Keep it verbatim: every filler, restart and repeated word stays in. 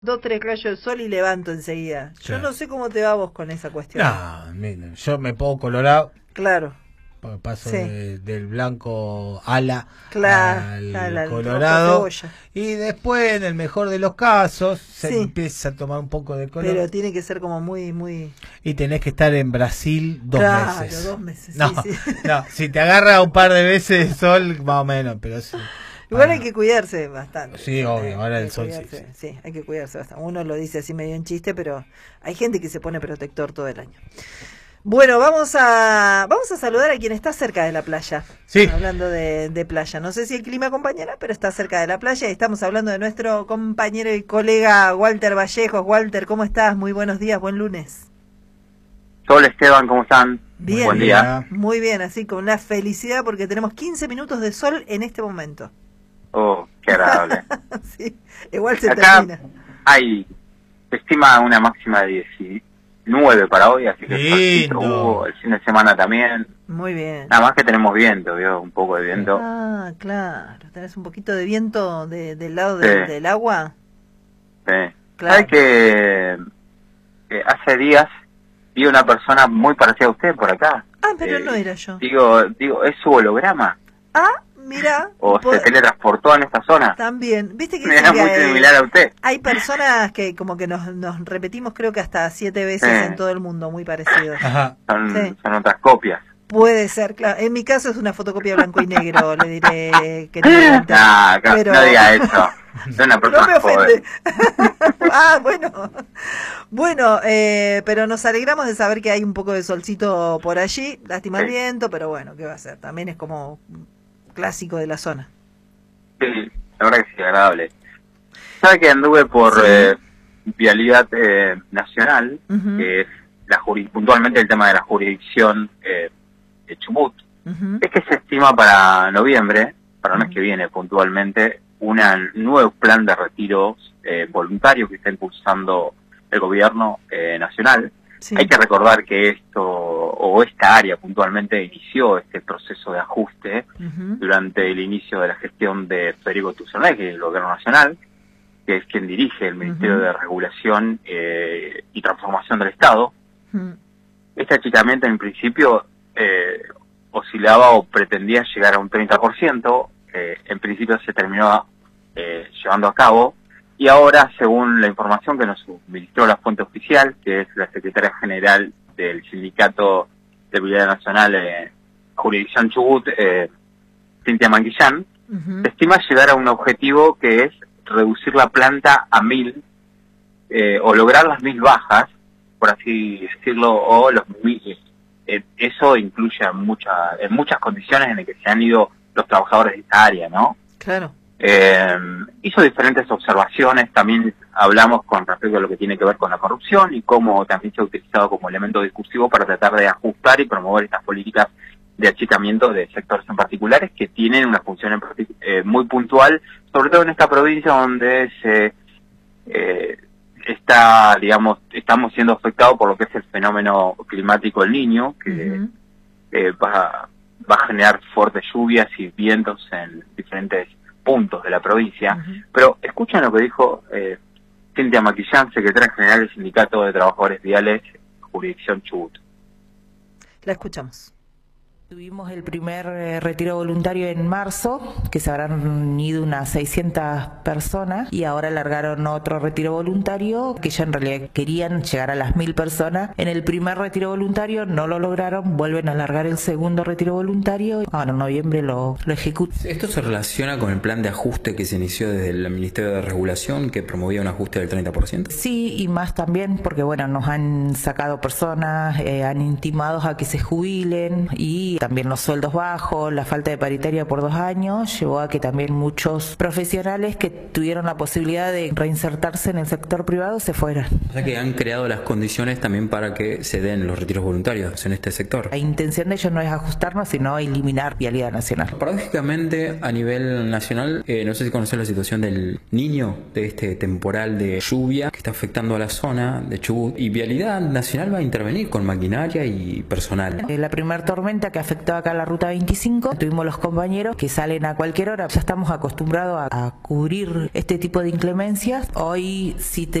Dos, tres rayos de sol y levanto enseguida. Yo Sí. no sé cómo te va vos con esa cuestión. No, mira, yo me pongo colorado, Claro, paso sí. de- del blanco ala Claro, al al- al colorado, rojo cebolla. y después, en el mejor de los casos, se Sí. empieza a tomar un poco de color. Pero tiene que ser como muy, muy... Y tenés que estar en Brasil dos Claro, meses. dos meses, No, sí, sí. no, si te agarra un par de veces el sol, más o menos, pero sí. Igual Ah, hay que cuidarse bastante. Sí, obvio, Eh, ahora hay el que sol sí, cuidarse, sí. sí, hay que cuidarse bastante. Uno lo dice así medio en chiste, pero hay gente que se pone protector todo el año. Bueno, vamos a vamos a saludar a quien está cerca de la playa. Sí. Hablando de, de playa. No sé si el clima acompañará, pero está cerca de la playa y estamos hablando de nuestro compañero y colega Walter Vallejos. Walter, ¿cómo estás? Muy buenos días, buen lunes. Hola Esteban, ¿cómo están? Bien, Buen día. muy bien, así con una felicidad porque tenemos quince minutos de sol en este momento. Oh, qué agradable. Sí, igual se Acá termina. hay, se estima una máxima de diecinueve para hoy, así que Lindo. solcito hubo, el fin de semana también. Muy bien. Nada más que tenemos viento, ¿vio? Un poco de viento. Ah, claro. ¿Tenés un poquito de viento de, del lado de- Sí. del agua? Sí. Claro. ¿Sabes que, que hace días vi una persona muy parecida a usted por acá? Ah, pero Eh, no era yo. Digo, digo, ¿es su holograma? Ah, mira. ¿O po- se teletransportó en esta zona? También. ¿Viste que Me dicen era que muy hay, similar a usted. hay personas que como que nos, nos repetimos creo que hasta siete veces Sí. en todo el mundo, muy parecidos? Ajá. Son, Sí. son otras copias. Puede ser, claro. En mi caso es una fotocopia blanco y negro, le diré que no, Nah, no, pero- no diga eso. Es una No persona me ofende. joven. Ah, bueno. Bueno, eh, pero nos alegramos de saber que hay un poco de solcito por allí. Lástima el Sí. viento, pero bueno, ¿qué va a ser? También es como clásico de la zona. Sí, la verdad que sí, agradable. ¿Sabe que anduve por Sí. eh, vialidad eh, nacional, Ujú. que es la juri- puntualmente el tema de la jurisdicción eh, de Chubut? Ujú. Es que se estima para noviembre, para el mes Ujú. que viene puntualmente, un nuevo plan de retiros eh, voluntarios que está impulsando el gobierno eh, nacional. Sí. Hay que recordar que esto, o esta área puntualmente, inició este proceso de ajuste Ujú. durante el inicio de la gestión de Federico Tuzonay, que es el gobierno nacional, que es quien dirige el Ministerio Ujú. de Regulación eh, y Transformación del Estado. Ujú. Este achicamiento en principio eh, oscilaba o pretendía llegar a un treinta por ciento, eh, en principio se terminó eh, llevando a cabo, y ahora, según la información que nos suministró la fuente oficial, que es la secretaria general del Sindicato de Vialidad Nacional eh, Jurisdicción Chubut, eh, Cintia Manguillán, Ujú. se estima llegar a un objetivo que es reducir la planta a mil, eh, o lograr las mil bajas, por así decirlo, o los mil. Eh, eso incluye a mucha, en muchas condiciones en las que se han ido los trabajadores de esta área, ¿no? Claro. Eh, hizo diferentes observaciones, también hablamos con respecto a lo que tiene que ver con la corrupción y cómo también se ha utilizado como elemento discursivo para tratar de ajustar y promover estas políticas de achicamiento de sectores en particulares que tienen una función en partic- eh, muy puntual, sobre todo en esta provincia donde se eh, está, digamos, estamos siendo afectados por lo que es el fenómeno climático El Niño, que Ujú. eh, va, va a generar fuertes lluvias y vientos en diferentes puntos de la provincia. Ujú. Pero escuchen lo que dijo eh, Cintia Maquillán, secretaria general del Sindicato de Trabajadores Viales, Jurisdicción Chubut. La escuchamos. Tuvimos el primer eh, retiro voluntario en marzo, que se habrán ido unas seiscientas personas, y ahora largaron otro retiro voluntario, que ya en realidad querían llegar a las mil personas. En el primer retiro voluntario no lo lograron, vuelven a largar el segundo retiro voluntario, ahora en noviembre lo, lo ejecutan. ¿Esto se relaciona con el plan de ajuste que se inició desde el Ministerio de Regulación, que promovía un ajuste del treinta por ciento? Sí, y más también porque bueno, nos han sacado personas, eh, han intimado a que se jubilen, y también los sueldos bajos, la falta de paritaria por dos años, llevó a que también muchos profesionales que tuvieron la posibilidad de reinsertarse en el sector privado se fueran. O sea que han creado las condiciones también para que se den los retiros voluntarios en este sector. La intención de ellos no es ajustarnos, sino eliminar Vialidad Nacional. Paradójicamente, a nivel nacional, eh, no sé si conocen la situación del Niño, de este temporal de lluvia que está afectando a la zona de Chubut, y Vialidad Nacional va a intervenir con maquinaria y personal. Eh, La primera tormenta que afectó afectó acá la ruta veinticinco. Tuvimos los compañeros que salen a cualquier hora. Ya estamos acostumbrados a, a cubrir este tipo de inclemencias. Hoy sí